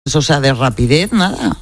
O sea, de rapidez, nada.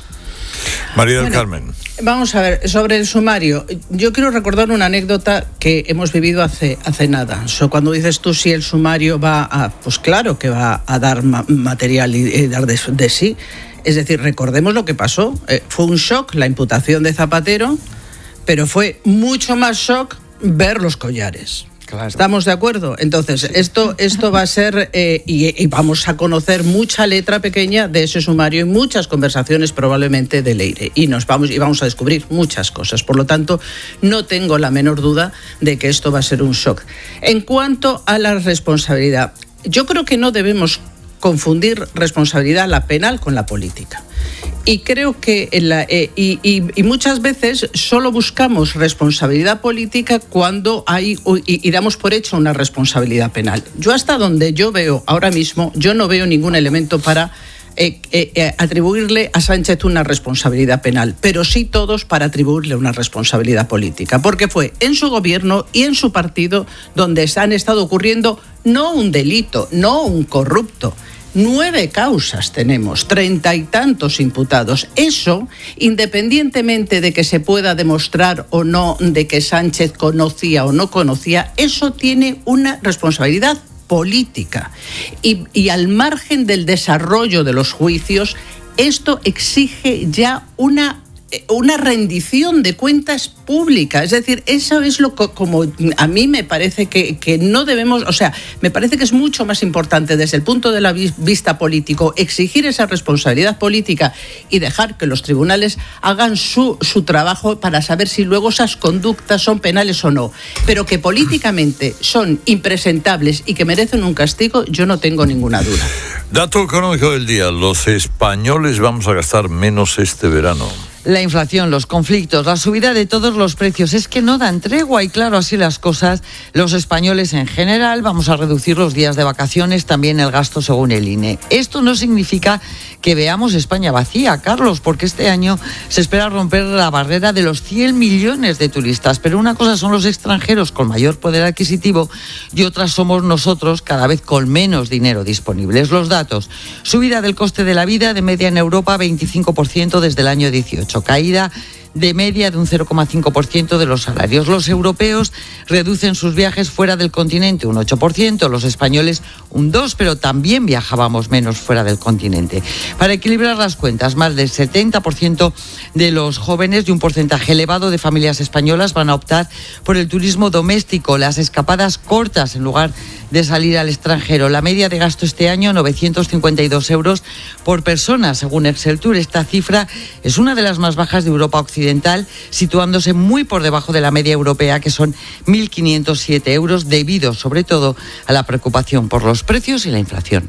María del Carmen. Vamos a ver, sobre el sumario, yo quiero recordar una anécdota que hemos vivido hace nada. Cuando dices tú si el sumario va a... Pues claro que va a dar material y dar de sí. Es decir, recordemos lo que pasó. Fue un shock la imputación de Zapatero, pero fue mucho más shock ver los collares. Claro. ¿Estamos de acuerdo? Entonces, sí. esto va a ser, y vamos a conocer mucha letra pequeña de ese sumario y muchas conversaciones probablemente de Leire. Y vamos a descubrir muchas cosas. Por lo tanto, no tengo la menor duda de que esto va a ser un shock. En cuanto a la responsabilidad, yo creo que no debemos confundir responsabilidad la penal con la política. Y creo que y muchas veces solo buscamos responsabilidad política cuando hay y damos por hecho una responsabilidad penal. Yo hasta donde yo veo ahora mismo, yo no veo ningún elemento para atribuirle a Sánchez una responsabilidad penal, pero sí todos para atribuirle una responsabilidad política, porque fue en su gobierno y en su partido donde han estado ocurriendo no un delito, no un corrupto. 9 causas tenemos, 30 y tantos imputados. Eso, independientemente de que se pueda demostrar o no de que Sánchez conocía o no conocía, eso tiene una responsabilidad política. Y al margen del desarrollo de los juicios, esto exige ya una rendición de cuentas públicas. Es decir, eso es como a mí me parece que no debemos, o sea, me parece que es mucho más importante desde el punto de la vista político exigir esa responsabilidad política y dejar que los tribunales hagan su trabajo para saber si luego esas conductas son penales o no. Pero que políticamente son impresentables y que merecen un castigo, yo no tengo ninguna duda. Dato económico del día: los españoles vamos a gastar menos este verano. La inflación, los conflictos, la subida de todos los precios, es que no dan tregua y claro, así las cosas, los españoles en general vamos a reducir los días de vacaciones, también el gasto según el INE. Esto no significa que veamos España vacía, Carlos, porque este año se espera romper la barrera de los 100 millones de turistas, pero una cosa son los extranjeros con mayor poder adquisitivo y otras somos nosotros cada vez con menos dinero disponible. Los datos: subida del coste de la vida de media en Europa 25% desde el año 18. Caída de media de un 0,5% de los salarios. Los europeos reducen sus viajes fuera del continente un 8%, los españoles un 2%, pero también viajábamos menos fuera del continente. Para equilibrar las cuentas, más del 70% de los jóvenes y un porcentaje elevado de familias españolas van a optar por el turismo doméstico, las escapadas cortas en lugar de salir al extranjero. La media de gasto este año, 952 euros por persona, según Exceltur. Esta cifra es una de las más bajas de Europa Occidental, situándose muy por debajo de la media europea, que son 1.507 euros, debido sobre todo a la preocupación por los precios y la inflación.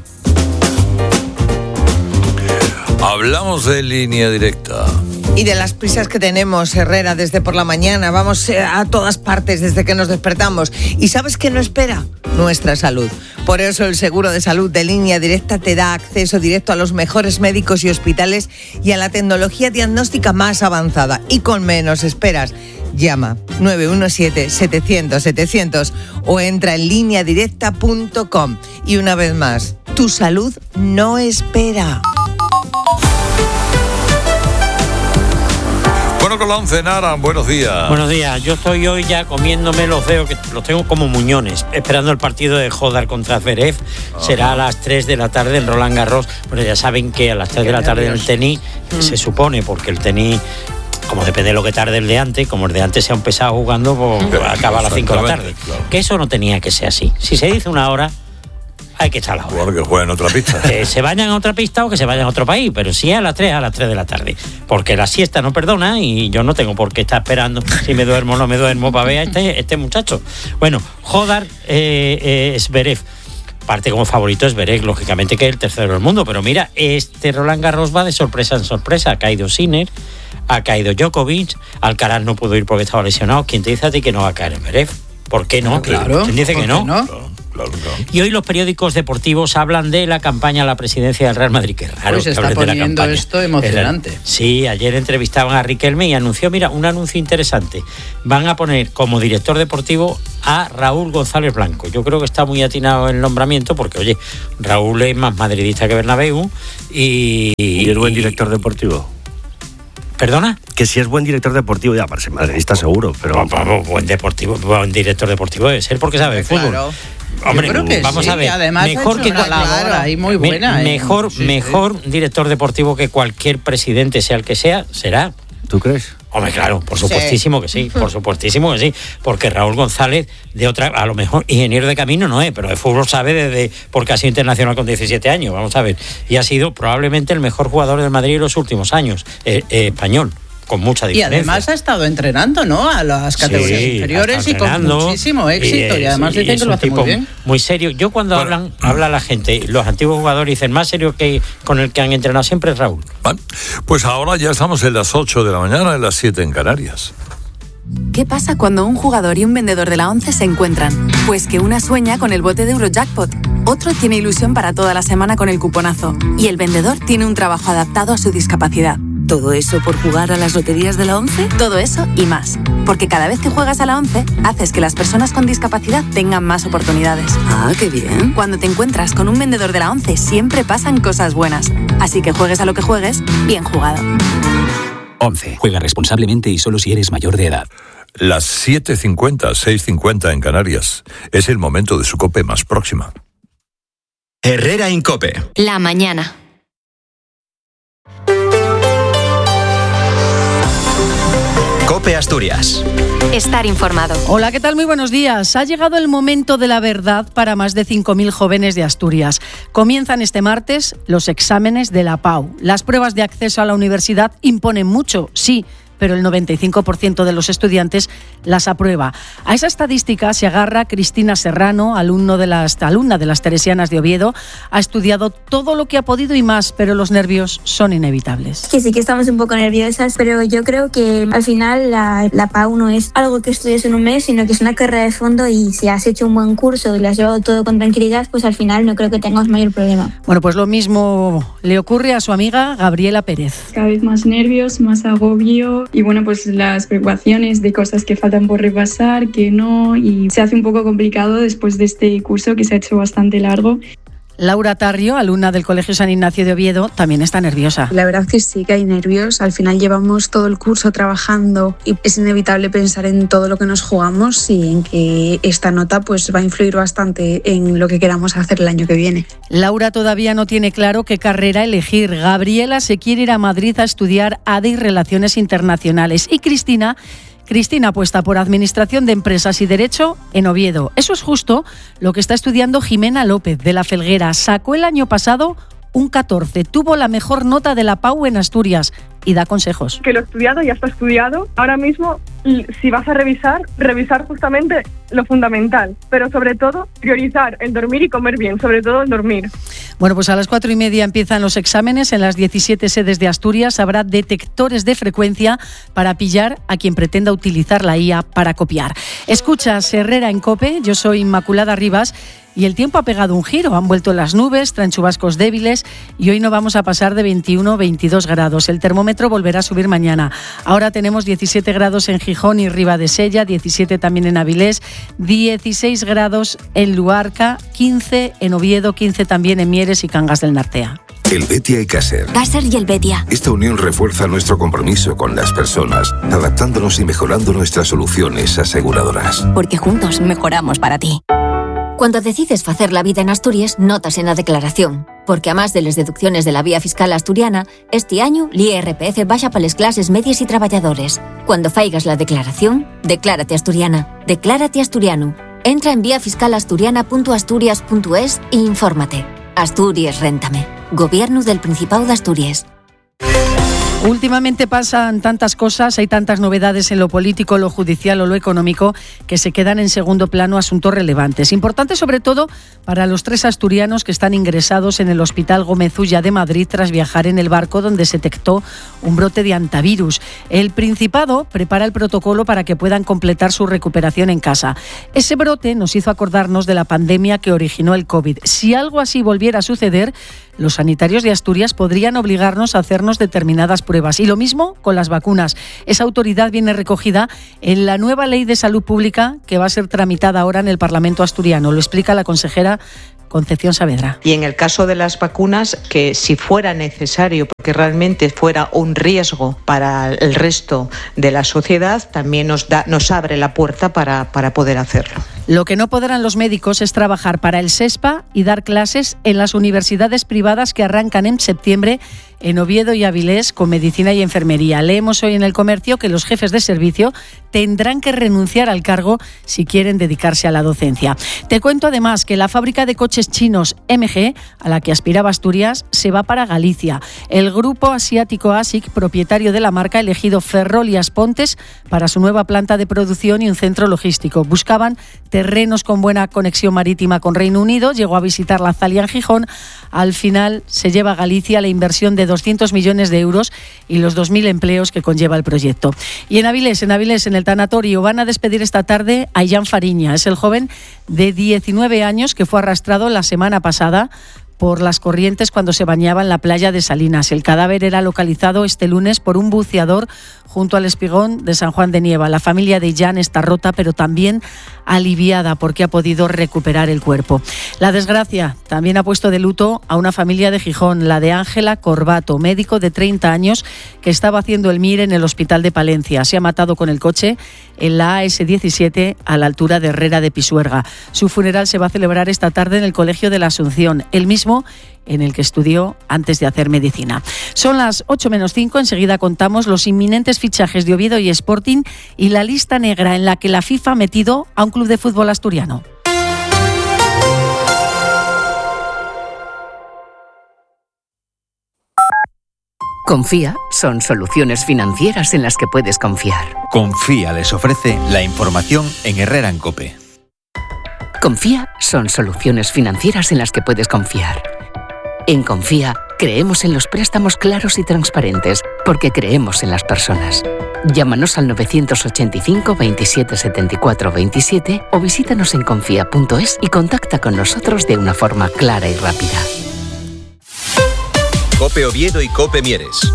Hablamos de Línea Directa. Y de las prisas que tenemos, Herrera, desde por la mañana. Vamos a todas partes desde que nos despertamos. ¿Y sabes qué no espera? Nuestra salud. Por eso el seguro de salud de Línea Directa te da acceso directo a los mejores médicos y hospitales y a la tecnología diagnóstica más avanzada. Y con menos esperas. Llama 917-700-700 o entra en lineadirecta.com. Y una vez más, tu salud no espera. Bueno, con la 11, Nara, buenos días. Buenos días, yo estoy hoy ya comiéndome los dedos, que los tengo como muñones, esperando el partido de Hodar contra Zverev. Será a las 3 de la tarde en Roland Garros. Bueno, ya saben que a las 3 de la tarde en el tenis, se supone, porque el tenis, como depende de lo que tarde el de antes, como el de antes se ha empezado jugando, pues acaba a las 5 de la tarde. Claro. Que eso no tenía que ser así. Si se dice una hora, hay que echar la hora. Porque jueguen en otra pista. Que se vayan a otra pista o que se vayan a otro país, pero si es a las 3 de la tarde. Porque la siesta no perdona y yo no tengo por qué estar esperando si me duermo o no me duermo para ver a este muchacho. Bueno, Hodar, Zverev. Parte como favorito Zverev, lógicamente, que es el tercero del mundo. Pero mira, este Roland Garros va de sorpresa en sorpresa. Ha caído Sinner, ha caído Djokovic, Alcaraz no pudo ir porque estaba lesionado. ¿Quién te dice a ti que no va a caer Zverev? ¿Por qué no? Claro. ¿Quién dice que no? Claro. claro. Y hoy los periódicos deportivos hablan de la campaña a la presidencia del Real Madrid. Qué raro. Pues se está poniendo esto emocionante. Sí, ayer entrevistaban a Riquelme y anunció, mira, un anuncio interesante. Van a poner como director deportivo a Raúl González Blanco. Yo creo que está muy atinado el nombramiento porque, oye, Raúl es más madridista que Bernabéu y es buen director deportivo. ¿Perdona? Que si es buen director deportivo, ya parece madridista seguro, pero... Buen director deportivo debe ser porque sabe de fútbol. Claro. Hombre, yo creo que vamos sí, a ver, además mejor que una labor ahí muy buena. Mejor director deportivo que cualquier presidente, sea el que sea, será. ¿Tú crees? Hombre, claro, por supuestísimo que sí, porque Raúl González, a lo mejor ingeniero de camino no es, pero de fútbol sabe porque ha sido internacional con 17 años, vamos a ver, y ha sido probablemente el mejor jugador del Madrid en los últimos años, español. Con mucha diferencia. Y además ha estado entrenando, ¿no? A las categorías inferiores y con muchísimo éxito. Y además dicen que lo hace muy bien. Muy serio. Yo cuando habla la gente, los antiguos jugadores dicen más serio que con el que han entrenado siempre es Raúl. Bueno, pues ahora ya estamos en las 8 de la mañana, en las 7 en Canarias. ¿Qué pasa cuando un jugador y un vendedor de la ONCE se encuentran? Pues que una sueña con el bote de Eurojackpot, otro tiene ilusión para toda la semana con el cuponazo y el vendedor tiene un trabajo adaptado a su discapacidad. ¿Todo eso por jugar a las loterías de la ONCE? Todo eso y más. Porque cada vez que juegas a la ONCE, haces que las personas con discapacidad tengan más oportunidades. ¡Ah, qué bien! Cuando te encuentras con un vendedor de la ONCE, siempre pasan cosas buenas. Así que juegues a lo que juegues, bien jugado. 11. Juega responsablemente y solo si eres mayor de edad. Las 7:50, 6:50 en Canarias. Es el momento de su COPE más próxima. Herrera Incope. La mañana. COPE Asturias. Estar informado. Hola, ¿qué tal? Muy buenos días. Ha llegado el momento de la verdad para más de 5.000 jóvenes de Asturias. Comienzan este martes los exámenes de la PAU. Las pruebas de acceso a la universidad imponen mucho, sí, pero el 95% de los estudiantes las aprueba. A esa estadística se agarra Cristina Serrano, alumna de las Teresianas de Oviedo. Ha estudiado todo lo que ha podido y más, pero los nervios son inevitables. Que sí que estamos un poco nerviosas, pero yo creo que al final la PAU no es algo que estudies en un mes, sino que es una carrera de fondo y si has hecho un buen curso y lo has llevado todo con tranquilidad, pues al final no creo que tengas mayor problema. Bueno, pues lo mismo le ocurre a su amiga Gabriela Pérez. Cada vez más nervios, más agobio. Y bueno, pues las preocupaciones de cosas que faltan por repasar, que no, y se hace un poco complicado después de este curso que se ha hecho bastante largo. Laura Tarrio, alumna del Colegio San Ignacio de Oviedo, también está nerviosa. La verdad que sí que hay nervios. Al final llevamos todo el curso trabajando y es inevitable pensar en todo lo que nos jugamos y en que esta nota pues va a influir bastante en lo que queramos hacer el año que viene. Laura todavía no tiene claro qué carrera elegir. Gabriela se quiere ir a Madrid a estudiar ADE y Relaciones Internacionales. Y Cristina apuesta por Administración de Empresas y Derecho en Oviedo. Eso es justo lo que está estudiando Jimena López de la Felguera. Sacó el año pasado un 14. Tuvo la mejor nota de la PAU en Asturias y da consejos. Que lo estudiado ya está estudiado. Ahora mismo, si vas a revisar justamente lo fundamental, pero sobre todo priorizar el dormir y comer bien, sobre todo el dormir. Bueno, pues a las 4:30 empiezan los exámenes. En las 17 sedes de Asturias habrá detectores de frecuencia para pillar a quien pretenda utilizar la IA para copiar. Escuchas Herrera en COPE, yo soy Inmaculada Rivas. Y el tiempo ha pegado un giro, han vuelto las nubes, traen chubascos débiles y hoy no vamos a pasar de 21-22 grados. El termómetro volverá a subir mañana. Ahora tenemos 17 grados en Gijón y Ribadesella, 17 también en Avilés, 16 grados en Luarca, 15 en Oviedo, 15 también en Mieres y Cangas del Nartea. El Betia y Caser. Caser y el Betia. Esta unión refuerza nuestro compromiso con las personas, adaptándonos y mejorando nuestras soluciones aseguradoras. Porque juntos mejoramos para ti. Cuando decides facer la vida en Asturias, notas en la declaración. Porque a más de las deducciones de la vía fiscal asturiana, este año l'IRPF baixa para las clases medias y trabajadores. Cuando faigas la declaración, declárate asturiana. Declárate asturiano. Entra en viafiscalasturiana.asturias.es e infórmate. Asturias Réntame. Gobierno del Principado de Asturias. Últimamente pasan tantas cosas, hay tantas novedades en lo político, lo judicial o lo económico que se quedan en segundo plano asuntos relevantes. Importantes sobre todo para los 3 asturianos que están ingresados en el Hospital Gómez Ulla de Madrid tras viajar en el barco donde se detectó un brote de antivirus. El Principado prepara el protocolo para que puedan completar su recuperación en casa. Ese brote nos hizo acordarnos de la pandemia que originó el COVID. Si algo así volviera a suceder, los sanitarios de Asturias podrían obligarnos a hacernos determinadas pruebas. Y lo mismo con las vacunas. Esa autoridad viene recogida en la nueva Ley de Salud Pública que va a ser tramitada ahora en el Parlamento asturiano. Lo explica la consejera Concepción Saavedra. Y en el caso de las vacunas, que si fuera necesario, porque realmente fuera un riesgo para el resto de la sociedad, también nos abre la puerta para poder hacerlo. Lo que no podrán los médicos es trabajar para el SESPA y dar clases en las universidades privadas que arrancan en septiembre en Oviedo y Avilés con medicina y enfermería. Leemos hoy en El Comercio que los jefes de servicio tendrán que renunciar al cargo si quieren dedicarse a la docencia. Te cuento además que la fábrica de coches chinos MG, a la que aspiraba Asturias, se va para Galicia. El grupo asiático ASIC, propietario de la marca, ha elegido Ferrol y Aspontes para su nueva planta de producción y un centro logístico. Buscaban terrenos con buena conexión marítima con Reino Unido, llegó a visitar la Zalia en Gijón. Al final se lleva a Galicia la inversión de 200 millones de euros y los 2.000 empleos que conlleva el proyecto. Y en Avilés, en el tanatorio, van a despedir esta tarde a Jan Fariña. Es el joven de 19 años que fue arrastrado la semana pasada por las corrientes cuando se bañaba en la playa de Salinas. El cadáver era localizado este lunes por un buceador junto al espigón de San Juan de Nieva. La familia de Jan está rota, pero también aliviada porque ha podido recuperar el cuerpo. La desgracia también ha puesto de luto a una familia de Gijón, la de Ángela Corbato, médico de 30 años que estaba haciendo el MIR en el Hospital de Palencia. Se ha matado con el coche en la AS17 a la altura de Herrera de Pisuerga. Su funeral se va a celebrar esta tarde en el Colegio de la Asunción, el mismo en el que estudió antes de hacer medicina. Son las 8:05, enseguida contamos los inminentes fichajes de Oviedo y Sporting y la lista negra en la que la FIFA ha metido a un club de fútbol asturiano. Confía son soluciones financieras en las que puedes confiar. Confía les ofrece la información en Herrera en COPE. Confía son soluciones financieras en las que puedes confiar. En Confía creemos en los préstamos claros y transparentes porque creemos en las personas. Llámanos al 985 27 74 27 o visítanos en confía.es y contacta con nosotros de una forma clara y rápida. COPE Oviedo y COPE Mieres.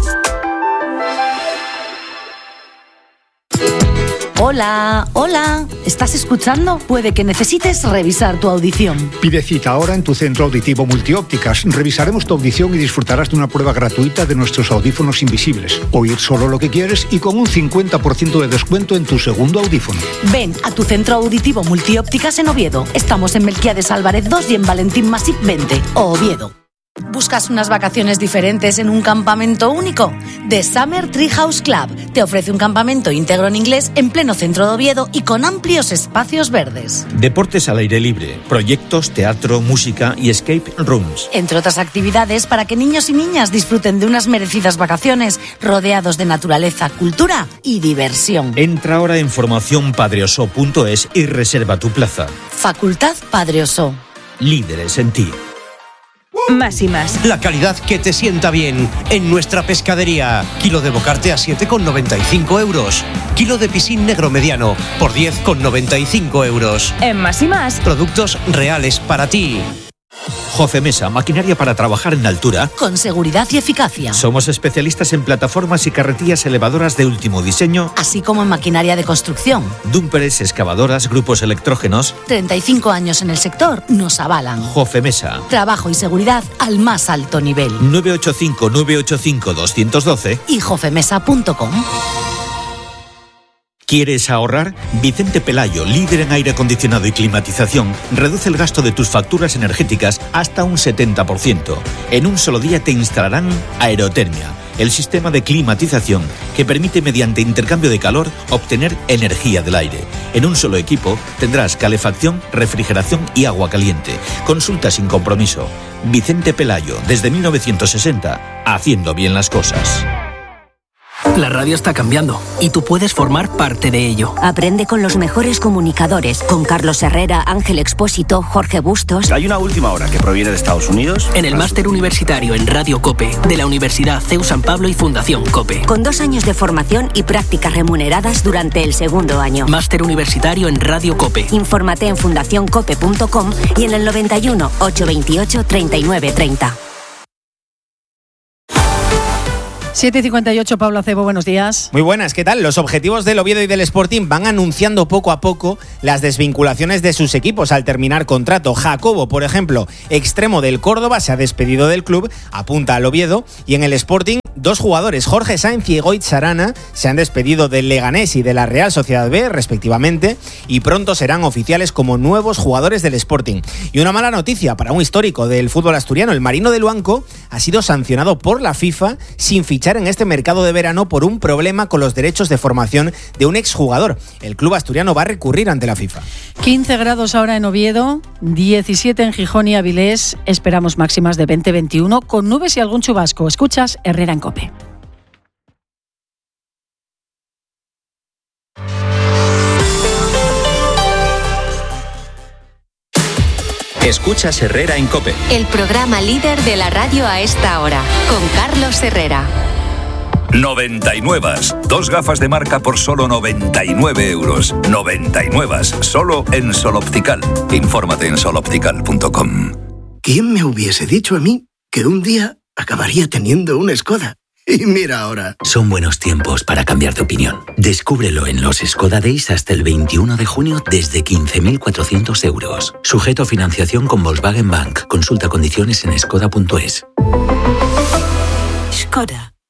Hola, hola. ¿Estás escuchando? Puede que necesites revisar tu audición. Pide cita ahora en tu centro auditivo Multiópticas. Revisaremos tu audición y disfrutarás de una prueba gratuita de nuestros audífonos invisibles. Oír solo lo que quieres y con un 50% de descuento en tu segundo audífono. Ven a tu centro auditivo Multiópticas en Oviedo. Estamos en Melquiades Álvarez 2 y en Valentín Masip 20, Oviedo. ¿Buscas unas vacaciones diferentes en un campamento único? The Summer Treehouse Club te ofrece un campamento íntegro en inglés en pleno centro de Oviedo y con amplios espacios verdes. Deportes al aire libre, proyectos, teatro, música y escape rooms. Entre otras actividades para que niños y niñas disfruten de unas merecidas vacaciones rodeados de naturaleza, cultura y diversión. Entra ahora en formacionpadreoso.es y reserva tu plaza. Facultad Padre Oso. Líderes en ti. Más y más. La calidad que te sienta bien. En nuestra pescadería. Kilo de bocarte a 7,95 euros. Kilo de piscín negro mediano por 10,95 euros. En Más y más. Productos reales para ti. Jofemesa, maquinaria para trabajar en altura. Con seguridad y eficacia. Somos especialistas en plataformas y carretillas elevadoras de último diseño. Así como en maquinaria de construcción. Dúmperes, excavadoras, grupos electrógenos. 35 años en el sector nos avalan. Jofemesa. Trabajo y seguridad al más alto nivel. 985-985-212 y jofemesa.com. ¿Quieres ahorrar? Vicente Pelayo, líder en aire acondicionado y climatización, reduce el gasto de tus facturas energéticas hasta un 70%. En un solo día te instalarán Aerotermia, el sistema de climatización que permite mediante intercambio de calor obtener energía del aire. En un solo equipo tendrás calefacción, refrigeración y agua caliente. Consulta sin compromiso. Vicente Pelayo, desde 1960, haciendo bien las cosas. La radio está cambiando y tú puedes formar parte de ello. Aprende con los mejores comunicadores, con Carlos Herrera, Ángel Expósito, Jorge Bustos. Hay una última hora que proviene de Estados Unidos. En el máster universitario en Radio COPE de la Universidad CEU San Pablo y Fundación COPE. Con 2 años de formación y prácticas remuneradas durante el segundo año. Máster universitario en Radio COPE. Infórmate en fundacioncope.com y en el 91 828 39 30. 7:58, Pablo Acebo, buenos días. Muy buenas, ¿qué tal? Los objetivos del Oviedo y del Sporting van anunciando poco a poco las desvinculaciones de sus equipos al terminar contrato. Jacobo, por ejemplo, extremo del Córdoba, se ha despedido del club, apunta al Oviedo, y en el Sporting 2 jugadores, Jorge Sainz y Egoitz Arana, se han despedido del Leganés y de la Real Sociedad B, respectivamente, y pronto serán oficiales como nuevos jugadores del Sporting. Y una mala noticia para un histórico del fútbol asturiano, el Marino de Luanco ha sido sancionado por la FIFA sin fichar en este mercado de verano por un problema con los derechos de formación de un exjugador. El club asturiano va a recurrir ante la FIFA. 15 grados ahora en Oviedo, 17 en Gijón y Avilés. Esperamos máximas de 20-21 con nubes y algún chubasco. Escuchas Herrera en COPE. Escuchas Herrera en COPE. El programa líder de la radio a esta hora, con Carlos Herrera. 99. 2 gafas de marca por solo 99 euros. 99. Solo en Sol Optical. Infórmate en soloptical.com. ¿Quién me hubiese dicho a mí que un día acabaría teniendo una Skoda? Y mira ahora. Son buenos tiempos para cambiar de opinión. Descúbrelo en los Skoda Days hasta el 21 de junio desde 15.400 euros. Sujeto a financiación con Volkswagen Bank. Consulta condiciones en skoda.es. Skoda.